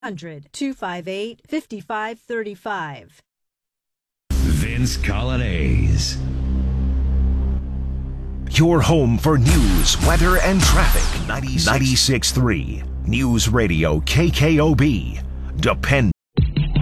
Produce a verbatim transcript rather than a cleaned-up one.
hundred, two five eight, five five three five. Vince Colonnese. Your home for news, weather, and traffic. ninety-six point three News Radio K K O B. Depend.